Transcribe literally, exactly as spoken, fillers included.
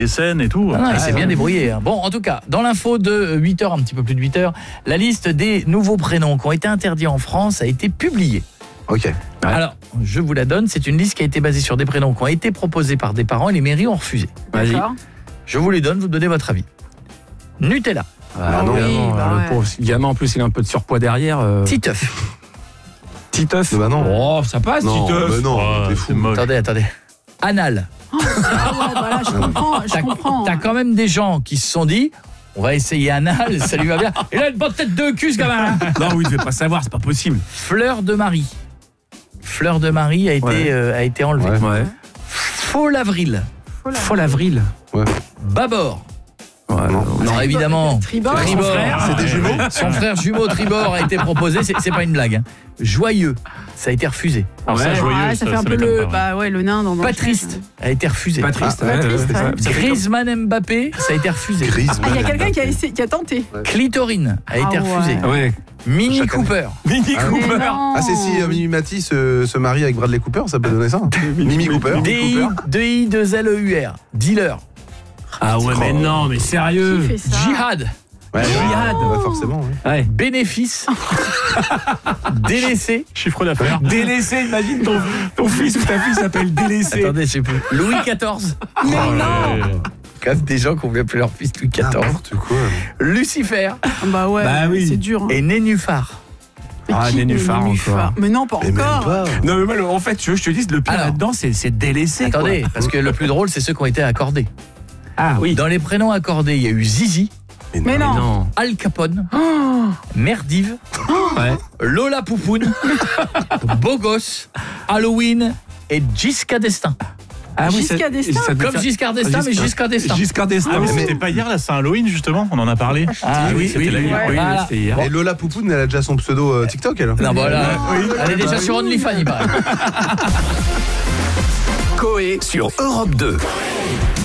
les scènes et tout. Ah non, il Ah, s'est ouais. bien débrouillé. hein. Bon, en tout cas, dans l'info de huit heures, un petit peu plus de huit heures, la liste des nouveaux prénoms qui ont été interdits en France a été publiée. Ok. Ouais. Alors, je vous la donne, c'est une liste qui a été basée sur des prénoms qui ont été proposés par des parents et les mairies ont refusé. Vas-y. D'accord. Je vous les donne, vous donnez votre avis. Nutella, Ah non. oui, Évidemment, bah alors, ouais. le pauvre gamin, en plus, il a un peu de surpoids derrière. Euh... Titeuf. Titeuf. Bah non. Oh, ça passe, Non, Titeuf. bah non, Oh, t'es c'est fou. moche. Attendez, attendez. Anal. Ah ouais, bah là, je comprends, je T'as comprends. t'as quand même des gens qui se sont dit, on va essayer anal, ça lui va bien. Et là, une bonne tête de cul, ce gamin. Non, oui, il devait pas savoir, c'est pas possible. Fleur de Marie. Fleur de Marie a été, Ouais. euh, a été enlevée. Ouais. Ouais. Faux Avril. Faut la- Folle avril. Babord. Ouais, Non. Non, évidemment. Tribord. Tribord. C'est des jumeaux. Son frère jumeau Tribord a été proposé, c'est c'est pas une blague. hein. Joyeux, ça a été refusé. Alors ça, Ouais. joyeux, Ah, ça, ça, fait un ça peu m'étonne le, pas, ouais. bah ouais, le nain dans. dans Pas le triste, a été refusé. Pas triste. Ah, ouais, pas triste, ouais, ouais. ça- ça fait Griezmann Mbappé, ça a été refusé. Griezmann. Ah, il y a quelqu'un qui a essayé, qui a tenté. Clitorine a été Ah ouais. refusé. comme- Ouais. Mini Chaque année. Cooper. Mini Ah, Mais Cooper. non. Ah c'est si euh, Mimi Mati se, se marie avec Bradley Cooper, ça peut donner ça. Mimi Cooper. D I deux I deux L E U R. Dealer. Ah ouais, mais non, mais sérieux. Qui fait ça? Jihad. Ouais, Jihad. ouais, forcément. Ouais. Ouais. Bénéfice. Délaissé. Chiffre d'affaires. Délaissé, imagine ton, ton fils ou ta fille s'appelle Délaissé. Attendez, je sais plus. Louis quatorze. Mais Oh, non. ouais. Quand même des gens qui ont voulu appeler leur fils Louis quatorze. N'importe quoi. Lucifer Bah ouais, Bah oui. c'est dur. hein. et Nénuphar. Mais Ah, qui- Nénuphar mais Nénuphar. encore. Mais non, pas Mais même encore. pas. Non, mais moi, en fait, tu veux, je te dis, le pire Alors. là-dedans, c'est c'est Délaissé. quoi. Attendez, parce que le plus drôle, c'est ceux qui ont été accordés. Ah oui. Dans les prénoms accordés, il y a eu Zizi, Mais Mais non. non. Al Capone, Merdive, Ouais. Lola Poupoune, Bogos, Halloween et Giscard d'Estaing. Ah oui, Giscard ça- d'Estaing. ça devait Comme faire- Giscard d'Estaing, mais Giscard d'Estaing. Giscard d'Estaing. Ah, mais mais- c'était pas hier la Saint-Halloween justement, on en a parlé. Ah oui, c'était oui, la oui, hier. Oui, Voilà. c'était hier. Et Lola Poupoune, elle a déjà son pseudo euh, TikTok, elle. Non, voilà. Oui. Elle est déjà sur OnlyFans, il paraît. Coé sur Europe deux.